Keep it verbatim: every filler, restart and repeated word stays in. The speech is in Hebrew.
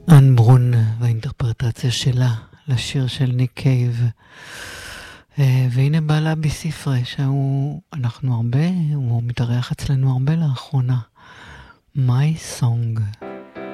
אן ברון והאינטרפרטציה שלה לשיר של ניק קייב. והנה בעלה בספרי שהוא אנחנו הרבה, הוא מתארח אצלנו הרבה לאחרונה. My Song.